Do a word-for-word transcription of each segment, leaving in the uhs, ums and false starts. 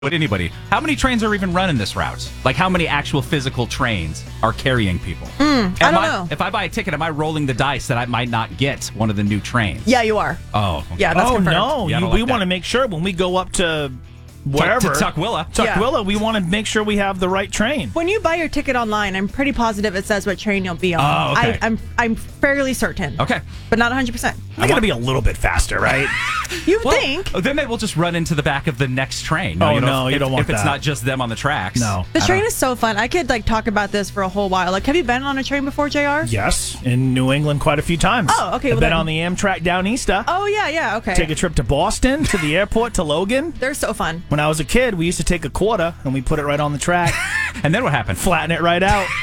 But anybody, how many trains are even running this route? Like, how many actual physical trains are carrying people? Mm, I don't know. If I buy a ticket, am I rolling the dice that I might not get one of the new trains? Yeah, you are. Oh, okay. Yeah, that's oh confirmed. no, Yeah, I you, don't we like want to that. make sure when we go up to wherever To Tukwila. Tukwila, Yeah. we want to make sure we have the right train. When you buy your ticket online, I'm pretty positive it says what train you'll be on. Oh, okay. I, I'm I'm fairly certain. Okay. But not one hundred percent. I got to be a little bit faster, right? You Well, think? then they will just run into the back of the next train. Oh, you know, no, if, you don't want If it's that. not just them on the tracks. No. The I train don't- is so fun. I could like talk about this for a whole while. Like, have you been on a train before, J R? Yes, in New England quite a few times. Oh, okay, I've well been then- on the Amtrak down Easta. Oh yeah, yeah, okay. Take a trip to Boston, to the airport, to Logan. They're so fun. When I was a kid, we used to take a quarter and we put it right on the track, And then what happened? flatten it right out.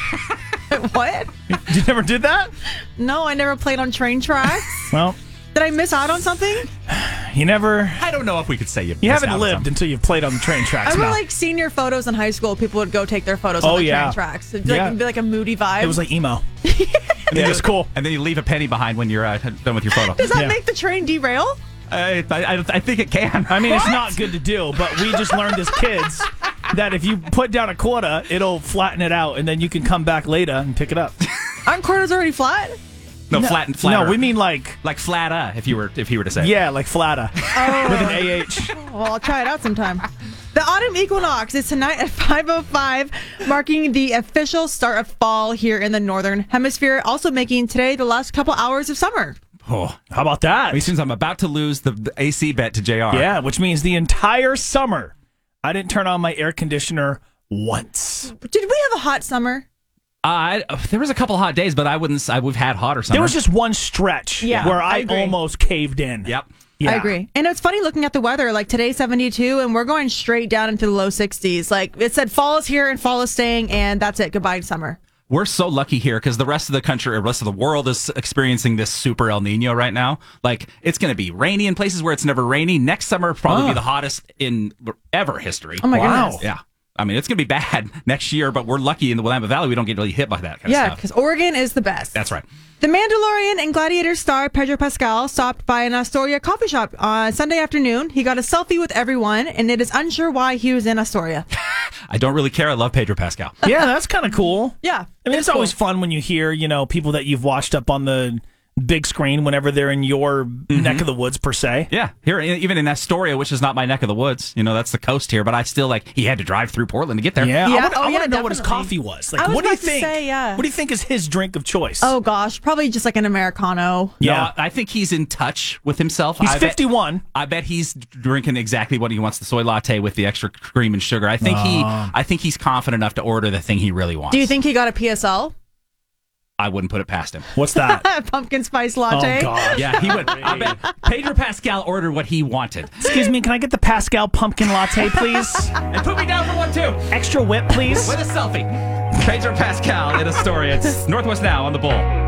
What? You never did that? No, I never played on train tracks. Well, Did I miss out on something? you never. I don't know if we could say you. You missed haven't out on lived something. until you've played on the train tracks. I remember no. like senior photos in high school. People would go take their photos Oh, on the yeah. train tracks. It'd be, like, Yeah. it'd be like a moody vibe. It was like emo. Yeah, it's cool. And then you leave a penny behind when you're uh, done with your photo. Does that Yeah. make the train derail? I, I, I think it can. I mean, it's not good to do, but we just learned as kids that if you put down a quarter, it'll flatten it out, and then you can come back later and pick it up. Aren't quarters already flat? no, flat and flat. No, we mean like, like flatter. If you were, if you were to say. yeah, like flatter with an A H. Well, I'll try it out sometime. The autumn equinox is tonight at five oh five, marking the official start of fall here in the northern hemisphere, also making today the last couple hours of summer. Oh, How about that? it seems I'm about to lose the, the A C bet to J R. Yeah, which means the entire summer, I didn't turn on my air conditioner once. Did we have a hot summer? Uh, I, there was a couple hot days, but I wouldn't. s- I, we've had hotter summer. There was just one stretch Yeah, where I I, agree. almost caved in. Yep. Yeah. I agree. And it's funny looking at the weather. Like today's seventy-two, and we're going straight down into the low sixties. Like it said, fall is here and fall is staying, and that's it. Goodbye, summer. We're so lucky here because the rest of the country, or rest of the world, is experiencing this super El Nino right now. Like it's going to be rainy in places where it's never rainy. Next summer will probably Ah. be the hottest in ever history. Oh my Wow. goodness. Yeah. I mean, it's going to be bad next year, but we're lucky in the Willamette Valley we don't get really hit by that kind Yeah, of stuff. because Oregon is the best. That's right. The Mandalorian and Gladiator star Pedro Pascal stopped by an Astoria coffee shop on Sunday afternoon. He got a selfie with everyone, and it is unsure why he was in Astoria. I don't really care. I love Pedro Pascal. Yeah, that's kind of cool. Yeah. I mean, it's always fun when you hear, you know, people that you've watched up on the big screen whenever they're in your neck of the woods, per se. Yeah, here even in Astoria, which is not my neck of the woods. You know, that's the coast here, but I still like he had to drive through Portland to get there. Yeah, Yeah, I want, oh, I want yeah, to know what his definitely. coffee was. Like, I was what do you about to think? say, yeah. What do you think is his drink of choice? Oh, gosh. Probably just like an Americano. yeah. No, I think he's in touch with himself. He's I bet- fifty-one. I bet he's drinking exactly what he wants, the soy latte with the extra cream and sugar. I think he I think he's confident enough to order the thing he really wants. Do you think he got a P S L? I wouldn't put it past him. What's that? Pumpkin spice latte? Oh, God. Yeah, he would. I bet Pedro Pascal ordered what he wanted. Excuse me, can I get the Pascal pumpkin latte, please? And put me down for one too. Extra whip, please. With a selfie. Pedro Pascal in Astoria. It's Northwest Now on the Bull.